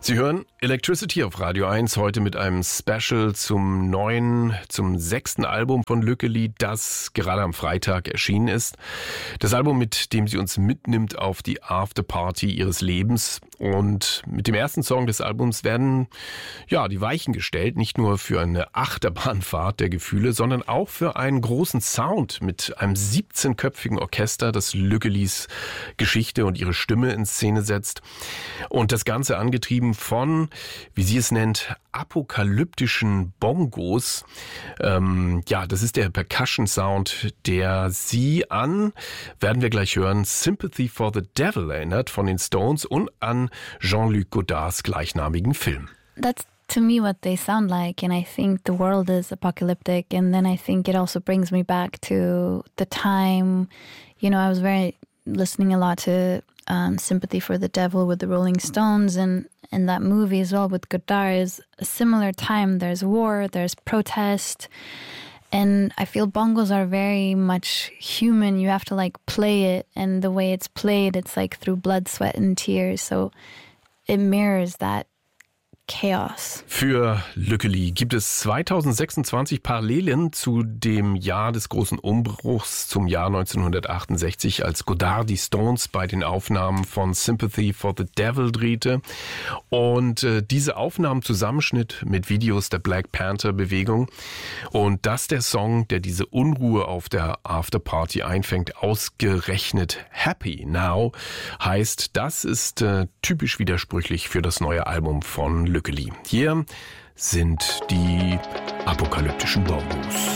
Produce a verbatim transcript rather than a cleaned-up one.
Sie hören Electricity auf Radio eins, heute mit einem Special zum neuen, zum sechsten Album von Lückeli, das gerade am Freitag erschienen ist. Das Album, mit dem sie uns mitnimmt auf die Afterparty ihres Lebens. Und mit dem ersten Song des Albums werden ja die Weichen gestellt, nicht nur für eine Achterbahnfahrt der Gefühle, sondern auch für einen großen Sound mit einem siebzehnköpfigen Orchester, das Lückelis Geschichte und ihre Stimme in Szene setzt. Und das Ganze angetrieben von, wie sie es nennt, apokalyptischen Bongos. Ähm, ja, das ist der Percussion-Sound, der sie an, werden wir gleich hören, Sympathy for the Devil erinnert von den Stones und an Jean-Luc Godards gleichnamigen Film. That's to me what they sound like, and I think the world is apocalyptic, and then I think it also brings me back to the time, you know, I was very listening a lot to um, Sympathy for the Devil with the Rolling Stones, and and that movie as well with Godard is a similar time. There's war, there's protest, and I feel bongos are very much human. You have to like play it, and the way it's played, it's like through blood, sweat and tears, so it mirrors that Chaos. Für Lückeli gibt es zweitausendsechsundzwanzig Parallelen zu dem Jahr des großen Umbruchs, zum Jahr neunzehnhundertachtundsechzig, als Godard die Stones bei den Aufnahmen von Sympathy for the Devil drehte. Und äh, diese Aufnahmen Zusammenschnitt mit Videos der Black Panther Bewegung. Und dass der Song, der diese Unruhe auf der Afterparty einfängt, ausgerechnet Happy Now heißt, das ist äh, typisch widersprüchlich für das neue Album von Lückeli. Hier sind die apokalyptischen Bongos.